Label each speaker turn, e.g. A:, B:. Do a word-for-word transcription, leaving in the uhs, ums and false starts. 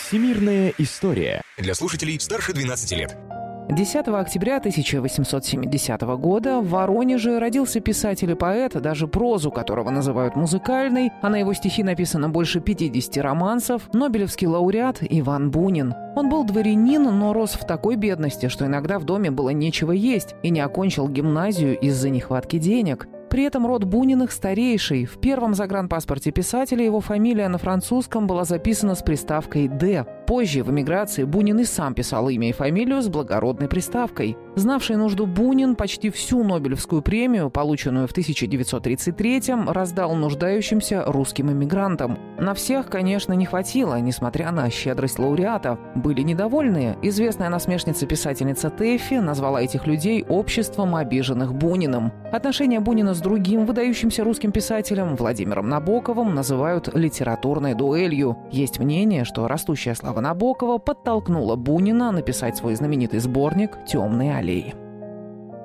A: Всемирная история.
B: Для слушателей старше двенадцати лет.
C: десятого октября тысяча восемьсот семидесятого года в Воронеже родился писатель и поэт, даже прозу которого называют музыкальной, а на его стихи написано больше пятидесяти романсов, нобелевский лауреат Иван Бунин. Он был дворянин, но рос в такой бедности, что иногда в доме было нечего есть, и не окончил гимназию из-за нехватки денег. При этом род Буниных старейший. В первом загранпаспорте писателя его фамилия на французском была записана с приставкой «Д». Позже, в эмиграции, Бунин и сам писал имя и фамилию с благородной приставкой. Знавший нужду Бунин почти всю Нобелевскую премию, полученную в тысяча девятьсот тридцать третьем, раздал нуждающимся русским эмигрантам. На всех, конечно, не хватило, несмотря на щедрость лауреата. Были недовольные. Известная насмешница-писательница Тэффи назвала этих людей обществом обиженных Буниным. Отношения Бунина с другим выдающимся русским писателем Владимиром Набоковым называют литературной дуэлью. Есть мнение, что растущая слава Набокова подтолкнула Бунина написать свой знаменитый сборник «Темные аллеи».